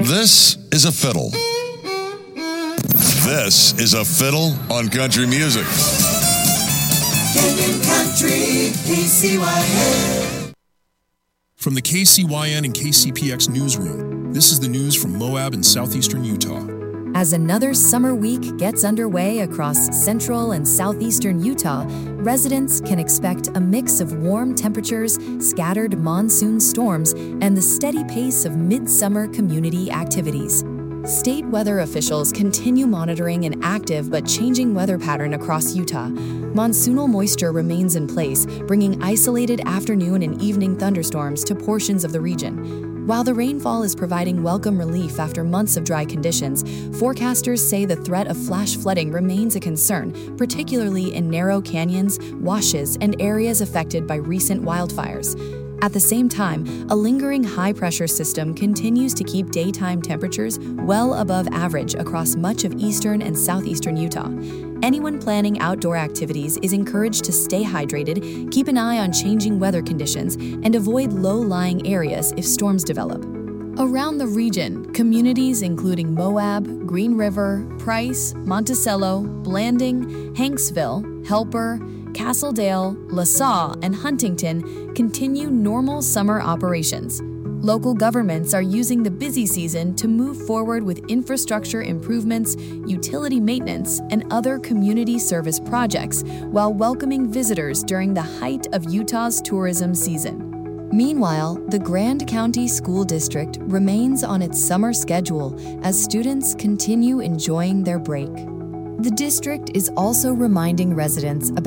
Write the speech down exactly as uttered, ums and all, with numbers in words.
This is a fiddle. This is a fiddle on country music. Canyon Country, K C Y N. From the K C Y N and K C P X newsroom, this is the news from Moab in southeastern Utah. As another summer week gets underway across central and southeastern Utah, residents can expect a mix of warm temperatures, scattered monsoon storms, and the steady pace of midsummer community activities. State weather officials continue monitoring an active but changing weather pattern across Utah. Monsoonal moisture remains in place, bringing isolated afternoon and evening thunderstorms to portions of the region. While the rainfall is providing welcome relief after months of dry conditions, forecasters say the threat of flash flooding remains a concern, particularly in narrow canyons, washes, and areas affected by recent wildfires. At the same time, a lingering high-pressure system continues to keep daytime temperatures well above average across much of eastern and southeastern Utah. Anyone planning outdoor activities is encouraged to stay hydrated, keep an eye on changing weather conditions, and avoid low-lying areas if storms develop. Around the region, communities including Moab, Green River, Price, Monticello, Blanding, Hanksville, Helper, Castledale, LaSalle, and Huntington continue normal summer operations. Local governments are using the busy season to move forward with infrastructure improvements, utility maintenance, and other community service projects while welcoming visitors during the height of Utah's tourism season. Meanwhile, the Grand County School District remains on its summer schedule as students continue enjoying their break. The district is also reminding residents about